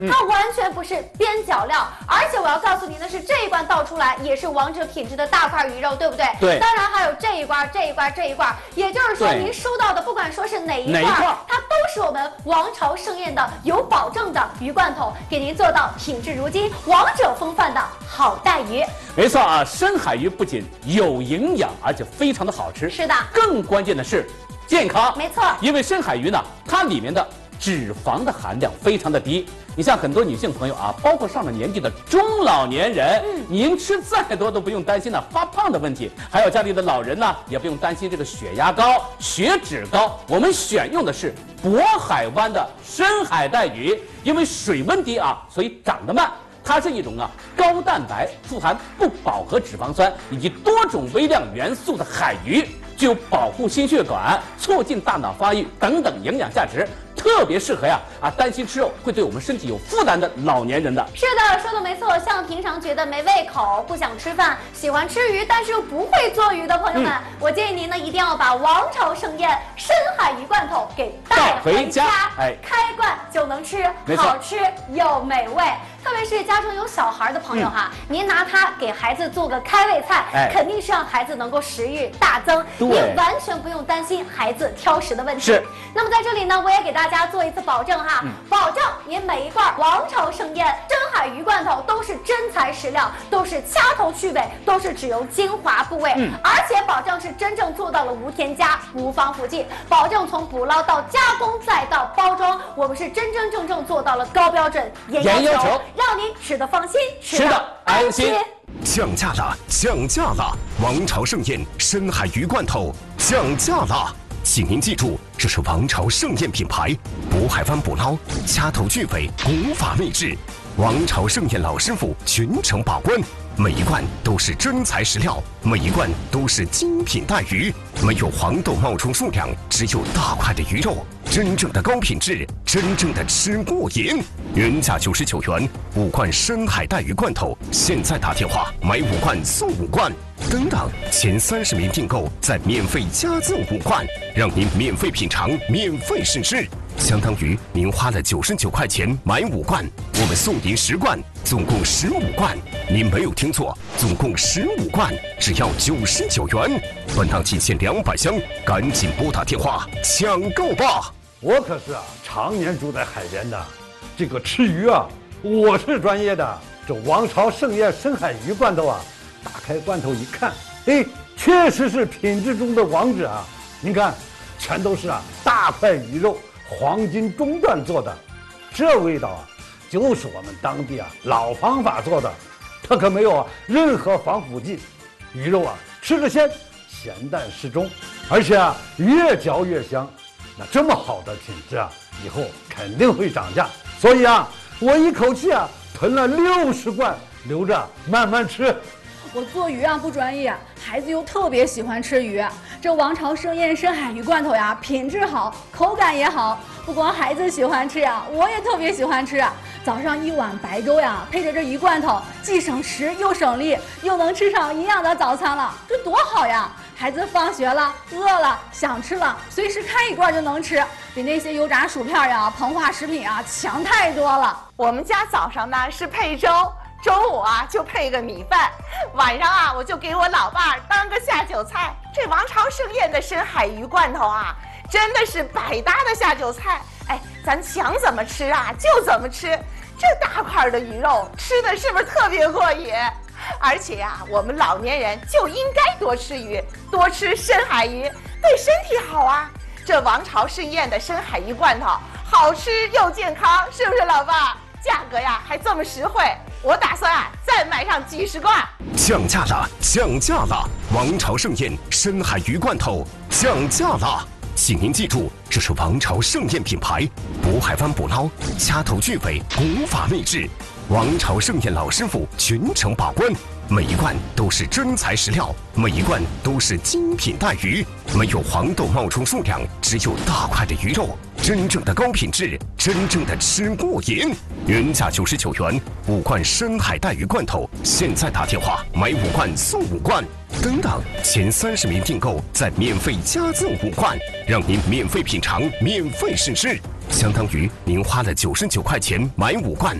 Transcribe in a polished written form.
它完全不是边角料。而且我要告诉您的是，这一罐倒出来也是王者品质的大块鱼肉，对不对？ 对。 当然还有这一罐，也就是说您收到的不管说是哪一罐，它都是我们王朝盛宴的有保证的鱼罐头，给您做到品质如金、王者风范的好带鱼。 没错啊，深海鱼不仅有营养，而且非常的好吃。 是的。 更关键的是健康。 没错。 因为深海鱼呢，它里面的脂肪的含量非常的低。你像很多女性朋友啊，包括上了年纪的中老年人，您吃再多都不用担心呢发胖的问题。还有家里的老人呢，也不用担心这个血压高、血脂高。我们选用的是渤海湾的深海带鱼，因为水温低啊，所以长得慢。它是一种高蛋白、富含不饱和脂肪酸以及多种微量元素的海鱼，具有保护心血管、促进大脑发育等等营养价值。特别适合担心吃肉会对我们身体有负担的老年人的。 是的，说的没错。像平常觉得没胃口、不想吃饭、喜欢吃鱼但是又不会做鱼的朋友们，我建议您呢一定要把王朝盛宴深海鱼罐头给带回家，开罐就能吃，好吃又美味。特别是家中有小孩的朋友您拿它给孩子做个开胃菜，肯定是让孩子能够食欲大增，您完全不用担心孩子挑食的问题。是。那么在这里呢，我也给大家做一次保证保证您每一罐王朝盛宴深海鱼罐头都是真材实料，都是掐头去尾，都是只用精华部位，而且保证是真正做到了无添加、无防腐剂，保证从捕捞到加工再到包装，我们是真真正正做到了高标准、严要求，让您吃得放心，吃得安心。 降价了，降价了！王朝盛宴深海鱼罐头降价了，请您记住，这是王朝盛宴品牌，渤海湾捕捞，掐头去尾，古法秘制，王朝盛宴老师傅全程把关，每一罐都是真材实料，每一罐都是精品带鱼，没有黄豆冒充数量，只有大块的鱼肉，真正的高品质，真正的吃过瘾。原价99元，5罐深海带鱼罐头，现在打电话买5罐送5罐，等等，前30名订购再免费加赠5罐，让您免费品尝，免费试吃。相当于您花了99块钱买5罐，我们送您10罐，总共15罐。您没有听错，总共15罐，只要99元。本档仅限200箱，赶紧拨打电话抢购吧！ 我可是常年住在海边的，这个吃鱼我是专业的。这王朝盛宴深海鱼罐头打开罐头一看，确实是品质中的王者啊！您看，全都是大块鱼肉。黄金中段做的，这味道就是我们当地老方法做的，它可没有任何防腐剂，鱼肉吃着鲜，咸淡适中，而且越嚼越香。那这么好的品质以后肯定会涨价，所以我一口气囤了60罐，留着慢慢吃。 我做鱼不专业，孩子又特别喜欢吃鱼。这王朝盛宴深海鱼罐头品质好，口感也好。不光孩子喜欢吃我也特别喜欢吃。早上1碗白粥配着这鱼罐头，既省时又省力，又能吃上营养的早餐了，这多好呀！孩子放学了、饿了、想吃了，随时开一罐就能吃，比那些油炸薯片膨化食品强太多了。 我们家早上呢是配粥。中午就配个米饭，晚上我就给我老伴当个下酒菜。这王朝盛宴的深海鱼罐头真的是百搭的下酒菜。咱想怎么吃就怎么吃。这大块的鱼肉吃的是不是特别过瘾？而且我们老年人就应该多吃鱼，多吃深海鱼，对身体好这王朝盛宴的深海鱼罐头好吃又健康，是不是老伴？价格还这么实惠，我打算再买上几10罐。 降价了，降价了！王朝盛宴深海鱼罐头降价了，请您记住，这是王朝盛宴品牌，渤海湾捕捞，掐头去尾，古法秘制，王朝盛宴老师傅全程把关，每一罐都是真材实料，每一罐都是精品带鱼，没有黄豆冒充数量，只有大块的鱼肉，真正的高品质，真正的吃过瘾。原价99元，5罐深海带鱼罐头，现在打电话买5罐送5罐，等等，前30名订购再免费加赠5罐，让您免费品尝，免费试吃。 相当于您花了99块钱买5罐